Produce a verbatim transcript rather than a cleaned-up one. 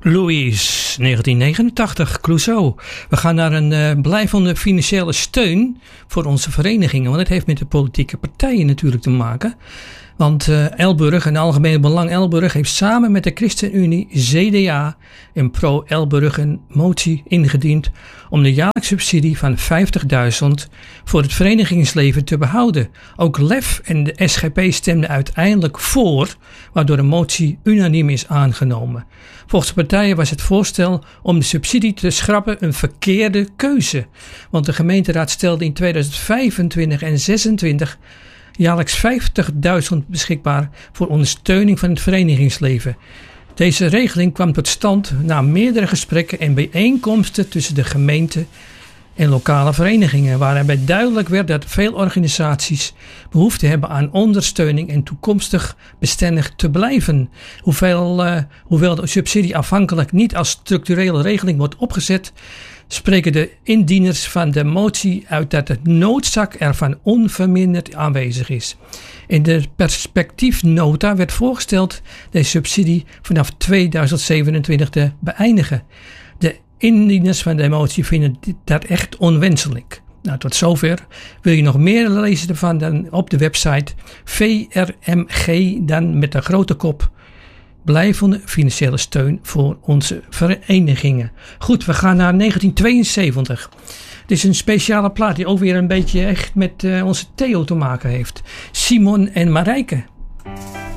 Louise, negentien negenentachtig, Clouseau. We gaan naar een uh, blijvende financiële steun voor onze verenigingen. Want het heeft met de politieke partijen natuurlijk te maken. Want uh, Elburg en Algemeen Belang Elburg heeft samen met de ChristenUnie, C D A en Pro Elburg een motie ingediend om de jaarlijkse subsidie van vijftigduizend voor het verenigingsleven te behouden. Ook L E F en de S G P stemden uiteindelijk voor, waardoor de motie unaniem is aangenomen. Volgens de partijen was het voorstel om de subsidie te schrappen een verkeerde keuze. Want de gemeenteraad stelde in tweeduizend vijfentwintig en zesentwintig jaarlijks vijftigduizend beschikbaar voor ondersteuning van het verenigingsleven. Deze regeling kwam tot stand na meerdere gesprekken en bijeenkomsten tussen de gemeente en lokale verenigingen, waarbij duidelijk werd dat veel organisaties behoefte hebben aan ondersteuning en toekomstig bestendig te blijven. Hoewel, uh, hoewel de subsidie afhankelijk niet als structurele regeling wordt opgezet, spreken de indieners van de motie uit dat de noodzaak ervan onverminderd aanwezig is. In de perspectiefnota werd voorgesteld de subsidie vanaf tweeduizend zevenentwintig te beëindigen. De indieners van de motie vinden dat echt onwenselijk. Nou, tot zover. Wil je nog meer lezen ervan, dan op de website V R M G, dan met de grote kop blijvende financiële steun voor onze verenigingen. Goed, we gaan naar negentien tweeënzeventig. Het is een speciale plaat die ook weer een beetje echt met uh, onze Theo te maken heeft. Simon en Marijke.